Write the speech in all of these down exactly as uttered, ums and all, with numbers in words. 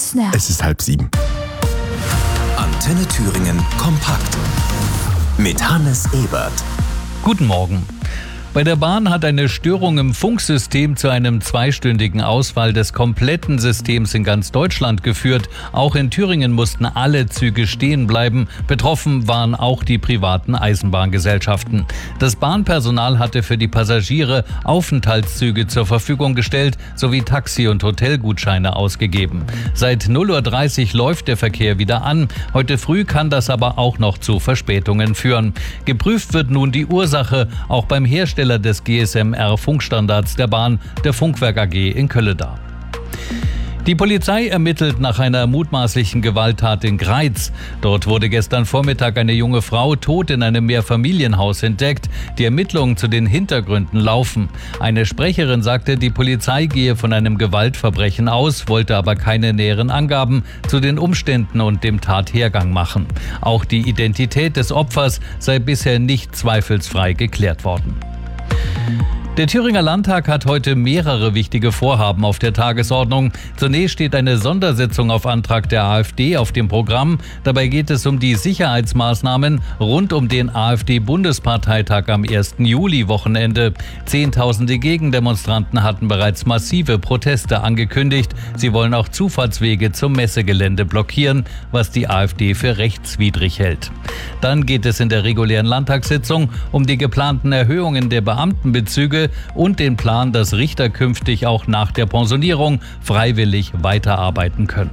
What's now? Es ist halb sieben. Antenne Thüringen kompakt mit Hannes Ebert. Guten Morgen. Bei der Bahn hat eine Störung im Funksystem zu einem zweistündigen Ausfall des kompletten Systems in ganz Deutschland geführt. Auch in Thüringen mussten alle Züge stehen bleiben. Betroffen waren auch die privaten Eisenbahngesellschaften. Das Bahnpersonal hatte für die Passagiere Aufenthaltszüge zur Verfügung gestellt sowie Taxi- und Hotelgutscheine ausgegeben. Seit null Uhr dreißig läuft der Verkehr wieder an. Heute früh kann das aber auch noch zu Verspätungen führen. Geprüft wird nun die Ursache, auch beim Hersteller des G S M R-Funkstandards der Bahn, der Funkwerk A G in Kölleda. Die Polizei ermittelt nach einer mutmaßlichen Gewalttat in Greiz. Dort wurde gestern Vormittag eine junge Frau tot in einem Mehrfamilienhaus entdeckt. Die Ermittlungen zu den Hintergründen laufen. Eine Sprecherin sagte, die Polizei gehe von einem Gewaltverbrechen aus, wollte aber keine näheren Angaben zu den Umständen und dem Tathergang machen. Auch die Identität des Opfers sei bisher nicht zweifelsfrei geklärt worden. Der Thüringer Landtag hat heute mehrere wichtige Vorhaben auf der Tagesordnung. Zunächst steht eine Sondersitzung auf Antrag der AfD auf dem Programm. Dabei geht es um die Sicherheitsmaßnahmen rund um den AfD-Bundesparteitag am ersten Juli-Wochenende. Zehntausende Gegendemonstranten hatten bereits massive Proteste angekündigt. Sie wollen auch Zufahrtswege zum Messegelände blockieren, was die AfD für rechtswidrig hält. Dann geht es in der regulären Landtagssitzung um die geplanten Erhöhungen der Beamtenbezüge und den Plan, dass Richter künftig auch nach der Pensionierung freiwillig weiterarbeiten können.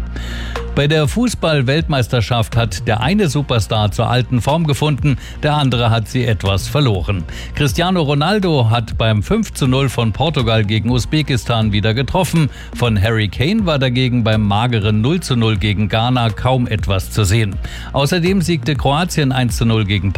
Bei der Fußball-Weltmeisterschaft hat der eine Superstar zur alten Form gefunden, der andere hat sie etwas verloren. Cristiano Ronaldo hat beim fünf zu null von Portugal gegen Usbekistan wieder getroffen. Von Harry Kane war dagegen beim mageren null zu null gegen Ghana kaum etwas zu sehen. Außerdem siegte Kroatien eins zu null gegen